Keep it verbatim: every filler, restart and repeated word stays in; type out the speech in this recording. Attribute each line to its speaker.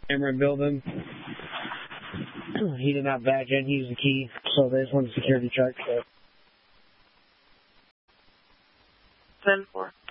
Speaker 1: Cameron building. He did not badge in. He used the key, so they just wanted a security check. So.
Speaker 2: ten four.